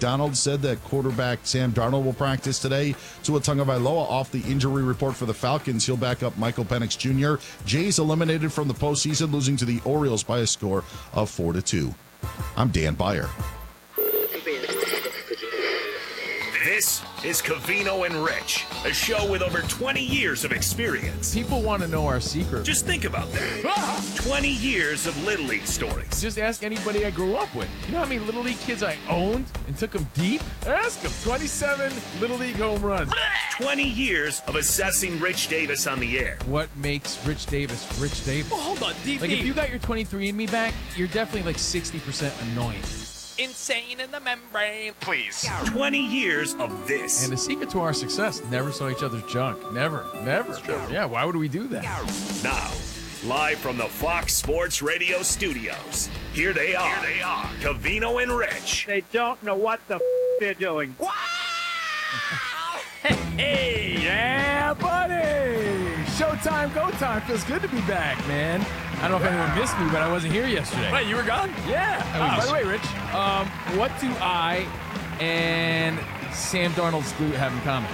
McDonald said that quarterback Sam Darnold will practice today. Tua Tagovailoa off the injury report for the Falcons. He'll back up Michael Penix Jr. Jays eliminated from the postseason, losing to the Orioles by a score of 4-2. I'm Dan Beyer. This is Covino and Rich, a show with over 20 years of experience. People want to know our secret. Just think about that. 20 years of Little League stories. Just ask anybody I grew up with. You know how many Little League kids I owned and took them deep? Ask them. 27 Little League home runs. 20 years of assessing Rich Davis on the air. What makes Rich Davis Rich Davis? Well, hold on, deep. Like, if you got your 23andMe back, you're definitely like 60% annoying. Insane in the membrane. Please. 20 years of this. And the secret to our success, never saw each other's junk. Never. Yeah, why would we do that? Now, live from the Fox Sports Radio studios, here they are, Covino and Rich. They don't know what the they're doing. Hey, yeah, buddy! Showtime, go time. Feels good to be back, man. I don't know if anyone missed me, but I wasn't here yesterday. Wait, you were gone? Yeah. By the way, Rich, what do I and Sam Darnold's glute have in common?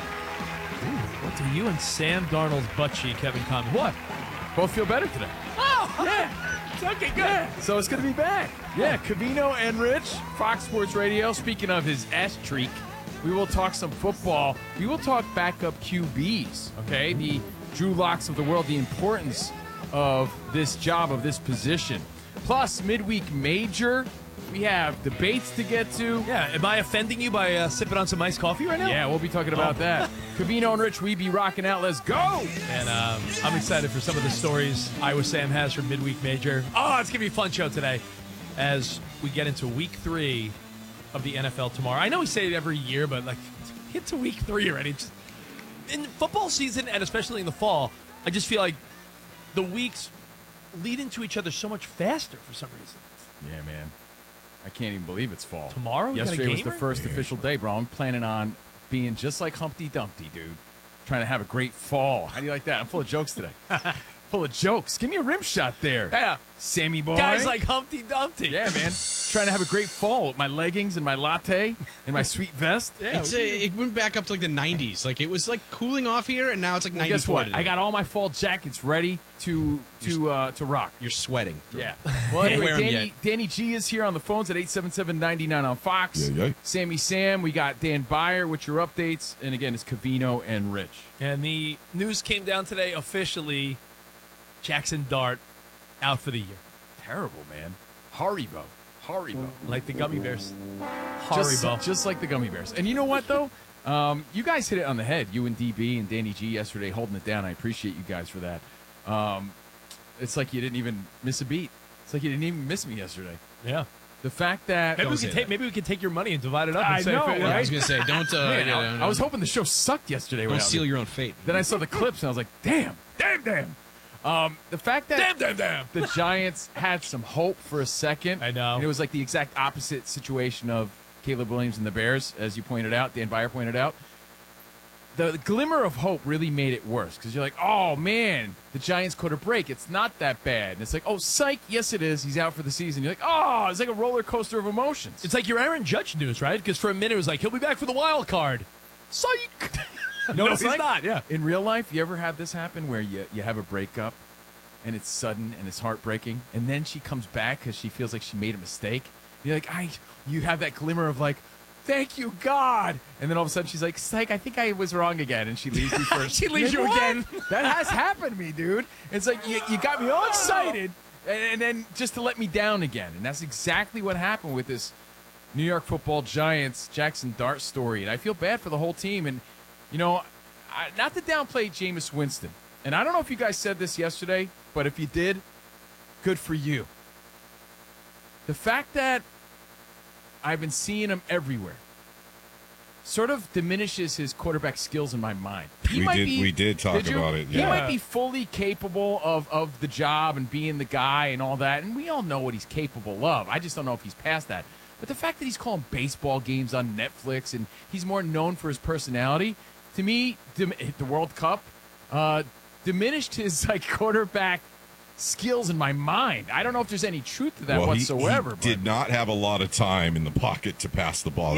What do you and Sam Darnold's butt cheek have in common? What? Both feel better today. Oh, Yeah. okay, good. Yeah. So it's good to be back. Yeah, Covino and Rich, Fox Sports Radio. Speaking of his ass streak, we will talk some football. We will talk backup QBs, okay? The Drew Locks of the world, the importance of this job, of this position. Plus, midweek major. We have debates to get to. Yeah, am I offending you by sipping on some iced coffee right now? Yeah, we'll be talking about that. Covino and Rich, we be rocking out. Let's go! And I'm excited for some of the stories Iowa Sam has for midweek major. Oh, it's going to be a fun show today as we get into week 3 of the NFL tomorrow. I know we say it every year, but like, hit to week 3 already. Just, in football season, and especially in the fall, I just feel like the weeks lead into each other so much faster for some reason. Yeah, man. I can't even believe it's fall. Tomorrow? We got a Yesterday was the gamer? first official day, bro. I'm planning on being just like Humpty Dumpty, dude. Trying to have a great fall. How do you like that? I'm full of jokes today. Full of jokes. Give me a rim shot there. Yeah. Sammy boy. Guys like Humpty Dumpty. Yeah, man. Trying to have a great fall with my leggings and my latte and my sweet vest. Yeah, It went back up to like the 90s. Like it was like cooling off here, and now it's like 94. Guess what? today. I got all my fall jackets ready to rock. You're sweating. Yeah. Well, anyway, Wear 'em yet. Danny G is here on the phones at 877-99 on Fox. Yeah. Sammy Sam, we got Dan Beyer with your updates. And again, it's Covino and Rich. And the news came down today officially. Jackson Dart out for the year. Terrible, man. Haribo. Like the gummy bears. Just, Haribo. just like the gummy bears. And you know what, though? You guys hit it on the head. You and DB and Danny G yesterday holding it down. I appreciate you guys for that. It's like you didn't even miss a beat. It's like you didn't even miss me yesterday. Yeah. The fact that... Maybe we can take your money and divide it up. And I say, know, right? I was gonna say, don't. Man, I was hoping the show sucked yesterday. Don't without seal me. your own fate. Then I saw the clips and I was like, damn. The fact that Damn. the Giants had some hope for a second. I know. And it was like the exact opposite situation of Caleb Williams and the Bears, as you pointed out, Dan Beyer pointed out. The glimmer of hope really made it worse because you're like, oh, man, the Giants caught a break. It's not that bad. And it's like, oh, psych, yes, it is. He's out for the season. You're like, oh, it's like a roller coaster of emotions. It's like your Aaron Judge news, right? Because for a minute it was like, he'll be back for the wild card. Psych! No, he's like, not, yeah. In real life, you ever had this happen where you have a breakup and it's sudden and it's heartbreaking, and then she comes back because she feels like she made a mistake? You're like, you have that glimmer of like, thank you, God. And then all of a sudden she's like, psych, I think I was wrong again. And she leaves you first. She leaves you again. That has happened to me, dude. It's like you got me all excited and then just to let me down again. And that's exactly what happened with this New York Football Giants Jackson Dart story. And I feel bad for the whole team. And, you know, not to downplay Jameis Winston. And I don't know if you guys said this yesterday, but if you did, good for you. The fact that I've been seeing him everywhere sort of diminishes his quarterback skills in my mind. We did talk about it. He Yeah. might be fully capable of the job and being the guy and all that, and we all know what he's capable of. I just don't know if he's past that. But the fact that he's calling baseball games on Netflix and he's more known for his personality, to me, the World Cup diminished his quarterback skills in my mind. I don't know if there's any truth to that whatsoever. He did not have a lot of time in the pocket to pass the ball.